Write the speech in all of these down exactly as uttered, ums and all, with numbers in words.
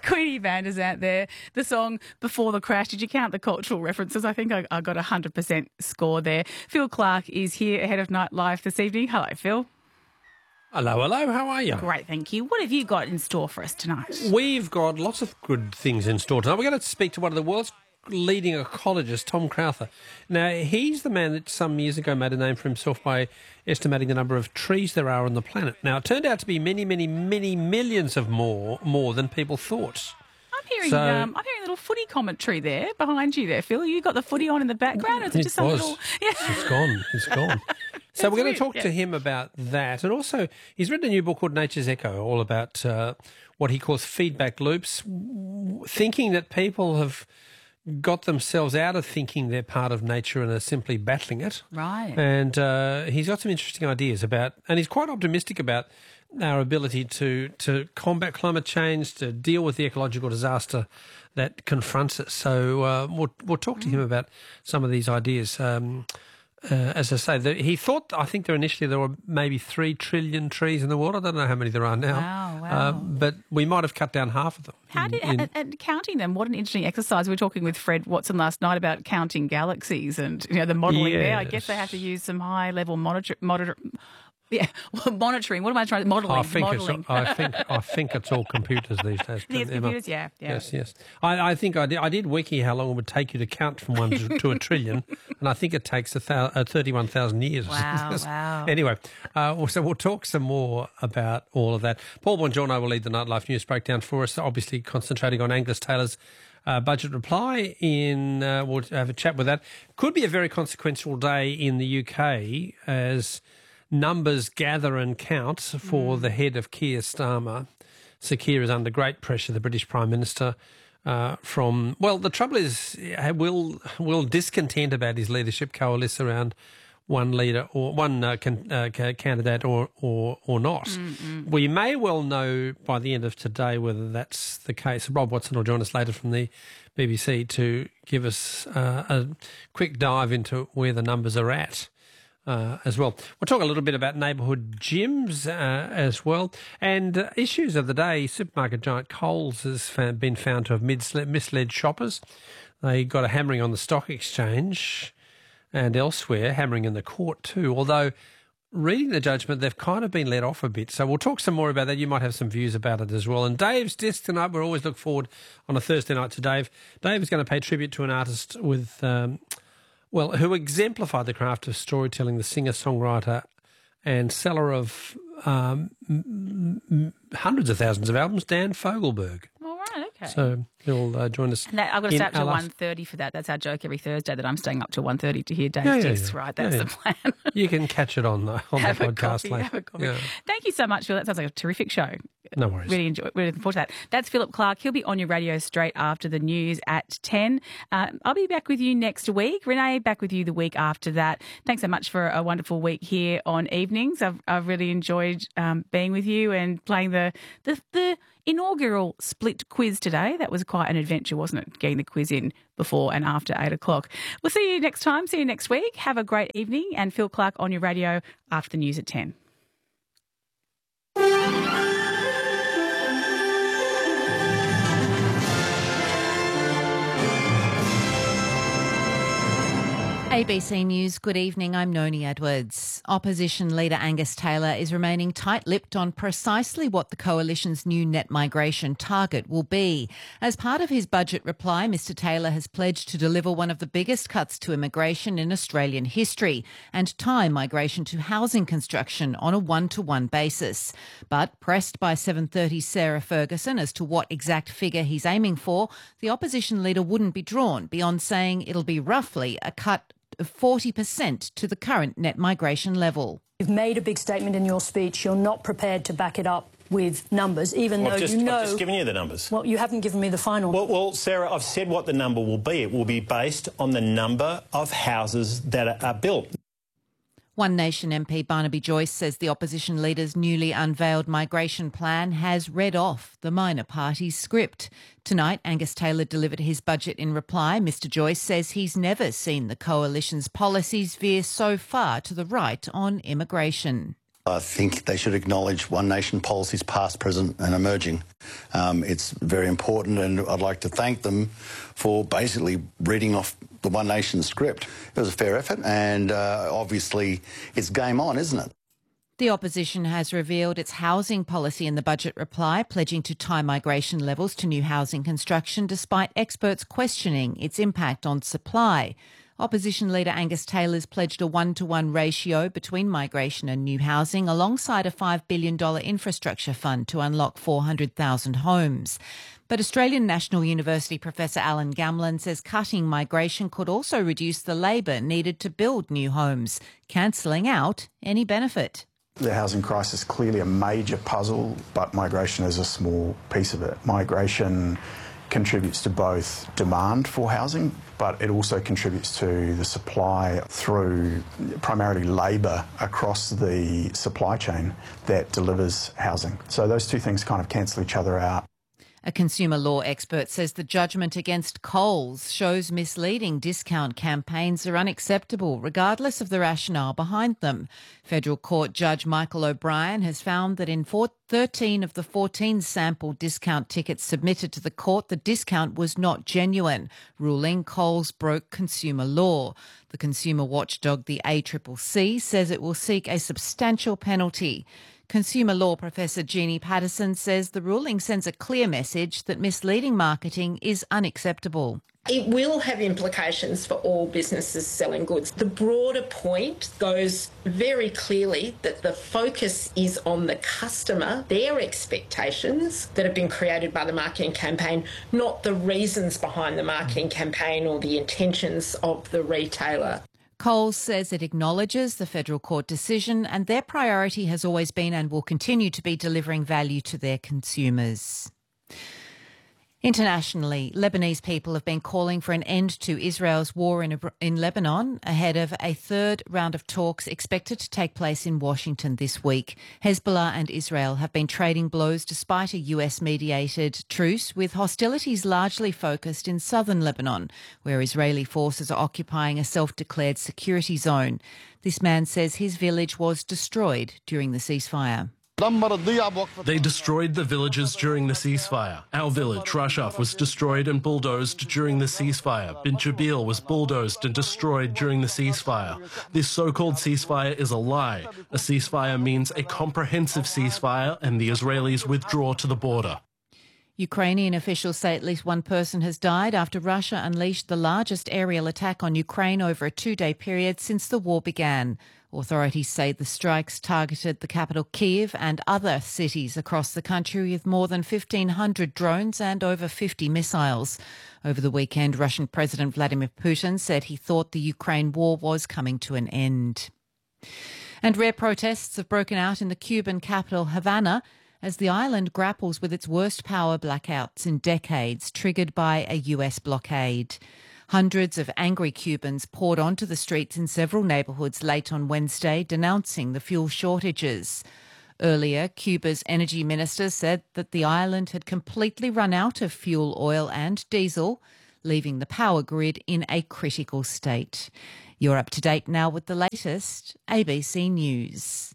Queenie Van der Zandt there. The song Before the Crash. Did you count the cultural references? I think I, I got a one hundred percent score there. Phil Clark is here ahead of Nightlife this evening. Hello, Phil. Hello, hello, how are you? Great, thank you. What have you got in store for us tonight? We've got lots of good things in store tonight. We're going to speak to one of the world's leading ecologists, Tom Crowther. Now, he's the man that some years ago made a name for himself by estimating the number of trees there are on the planet. Now, it turned out to be many, many, many millions of more, more than people thought. I'm hearing, So- um, I'm hearing a little footy commentary there behind you there, Phil. You got the footy on in the background? Or is it, It just some was. little... Yeah. It's gone. It's gone. So That's we're going weird, to talk yeah. to him about that. And also, he's written a new book called Nature's Echo, all about uh, what he calls feedback loops, w- thinking that people have got themselves out of thinking they're part of nature and are simply battling it. Right. And uh, he's got some interesting ideas about, and he's quite optimistic about our ability to, to combat climate change, to deal with the ecological disaster that confronts us. So uh, we'll, we'll talk to him about some of these ideas. Um, uh, as I say, the, he thought, I think there initially there were maybe three trillion trees in the world. I don't know how many there are now. Wow, wow. Uh, but we might have cut down half of them. How in- did in- and, and counting them? What an interesting exercise. We were talking with Fred Watson last night about counting galaxies and you know the modelling there. I guess they have to use some high level monitor, monitor yeah, well, monitoring. What am I trying to modelling? I think modelling. it's I think I think it's all computers these days. Yes, Emma. computers, yeah, yeah. Yes, yes. I, I think I did, I did wiki how long it would take you to count from one to, to a trillion, and I think it takes a thou, uh, thirty-one thousand years. or Wow, something. wow. Anyway, uh, so we'll talk some more about all of that. Paul Bongiorno will lead the Nightlife News breakdown for us, obviously concentrating on Angus Taylor's Uh, budget reply. In uh, we'll have a chat with that. Could be a very consequential day in the U K as numbers gather and count for Mm. the head of Keir Starmer. So Keir is under great pressure, the British Prime Minister, uh, from, well, the trouble is, uh, will will discontent about his leadership coalesce around one leader or one uh, can, uh, ca- candidate or, or, or not. We may well know by the end of today whether that's the case. Rob Watson will join us later from the B B C to give us uh, a quick dive into where the numbers are at. Uh, as well. We'll talk a little bit about neighbourhood gyms uh, as well. And uh, issues of the day, supermarket giant Coles has found, been found to have misled, misled shoppers. They got a hammering on the stock exchange and elsewhere, hammering in the court too, although reading the judgment, they've kind of been let off a bit. So we'll talk some more about that. You might have some views about it as well. And Dave's disc tonight, we always look forward on a Thursday night to Dave. Dave is going to pay tribute to an artist with... Um, Well, who exemplified the craft of storytelling, the singer-songwriter and seller of um, m- m- hundreds of thousands of albums, Dan Fogelberg. All right, okay. So he'll uh, join us. And that, I've got to in stay up till our- one thirty for that. That's our joke every Thursday that I'm staying up till one thirty to hear Dave's Yeah, yeah, discs, yeah. right? That's Yeah, the plan. You can catch it on the, on have the a podcast coffee, later. have a coffee. Yeah. Thank you so much, Phil. That sounds like a terrific show. No worries. Really enjoy. Really looking forward to that. That's Philip Clark. He'll be on your radio straight after the news at ten. Uh, I'll be back with you next week. Renee, back with you the week after that. Thanks so much for a wonderful week here on Evenings. I've, I've really enjoyed um, being with you and playing the, the the inaugural split quiz today. That was quite an adventure, wasn't it? Getting the quiz in before and after eight o'clock. We'll see you next time. See you next week. Have a great evening. And Phil Clark on your radio after the news at ten. A B C News, good evening. I'm Noni Edwards. Opposition leader Angus Taylor is remaining tight-lipped on precisely what the coalition's new net migration target will be. As part of his budget reply, Mr Taylor has pledged to deliver one of the biggest cuts to immigration in Australian history and tie migration to housing construction on a one-to-one basis. But pressed by seven thirty's Sarah Ferguson as to what exact figure he's aiming for, the opposition leader wouldn't be drawn beyond saying it'll be roughly a cut of forty percent to the current net migration level. You've made a big statement in your speech. You're not prepared to back it up with numbers, even Well, though I've just, you know... I've just given you the numbers. Well, you haven't given me the final. Well, well, Sarah, I've said what the number will be. It will be based on the number of houses that are, are built. One Nation M P Barnaby Joyce says the opposition leader's newly unveiled migration plan has read off the minor party's script. Tonight, Angus Taylor delivered his budget in reply. Mr Joyce says he's never seen the coalition's policies veer so far to the right on immigration. I think they should acknowledge One Nation policies past, present and emerging. Um, it's very important, and I'd like to thank them for basically reading off the One Nation script. It was a fair effort, and uh, obviously it's game on, isn't it? The opposition has revealed its housing policy in the budget reply, pledging to tie migration levels to new housing construction, despite experts questioning its impact on supply. Opposition leader Angus Taylor's pledged a one-to-one ratio between migration and new housing, alongside a five billion dollars infrastructure fund to unlock four hundred thousand homes. But Australian National University Professor Alan Gamlin says cutting migration could also reduce the labour needed to build new homes, cancelling out any benefit. The housing crisis is clearly a major puzzle, but migration is a small piece of it. Migration contributes to both demand for housing, but it also contributes to the supply through primarily labour across the supply chain that delivers housing. So those two things kind of cancel each other out. A consumer law expert says the judgment against Coles shows misleading discount campaigns are unacceptable, regardless of the rationale behind them. Federal Court Judge Michael O'Brien has found that in thirteen of the fourteen sample discount tickets submitted to the court, the discount was not genuine, ruling Coles broke consumer law. The consumer watchdog, the A C C C, says it will seek a substantial penalty. Consumer law professor Jeannie Patterson says the ruling sends a clear message that misleading marketing is unacceptable. It will have implications for all businesses selling goods. The broader point goes very clearly that the focus is on the customer, their expectations that have been created by the marketing campaign, not the reasons behind the marketing campaign or the intentions of the retailer. Coles says it acknowledges the federal court decision, and their priority has always been and will continue to be delivering value to their consumers. Internationally, Lebanese people have been calling for an end to Israel's war in, in Lebanon ahead of a third round of talks expected to take place in Washington this week. Hezbollah and Israel have been trading blows despite a U S-mediated truce, with hostilities largely focused in southern Lebanon, where Israeli forces are occupying a self-declared security zone. This man says his village was destroyed during the ceasefire. They destroyed the villages during the ceasefire. Our village, Rashaf, was destroyed and bulldozed during the ceasefire. Bint Jabil was bulldozed and destroyed during the ceasefire. This so-called ceasefire is a lie. A ceasefire means a comprehensive ceasefire, and the Israelis withdraw to the border. Ukrainian officials say at least one person has died after Russia unleashed the largest aerial attack on Ukraine over a two-day period since the war began. Authorities say the strikes targeted the capital Kyiv and other cities across the country with more than fifteen hundred drones and over fifty missiles. Over the weekend, Russian President Vladimir Putin said he thought the Ukraine war was coming to an end. And rare protests have broken out in the Cuban capital Havana as the island grapples with its worst power blackouts in decades, triggered by a U S blockade. Hundreds of angry Cubans poured onto the streets in several neighbourhoods late on Wednesday, denouncing the fuel shortages. Earlier, Cuba's energy minister said that the island had completely run out of fuel oil and diesel, leaving the power grid in a critical state. You're up to date now with the latest A B C News.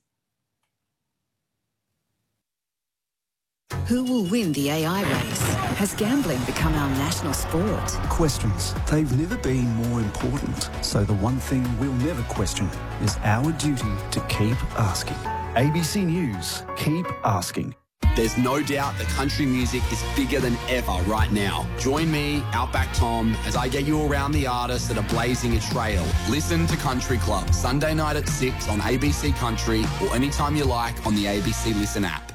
Who will win the A I race? Has gambling become our national sport? Questions. They've never been more important. So the one thing we'll never question is our duty to keep asking. A B C News. Keep asking. There's no doubt that country music is bigger than ever right now. Join me, Outback Tom, as I get you around the artists that are blazing a trail. Listen to Country Club, Sunday night at six on A B C Country, or anytime you like on the A B C Listen app.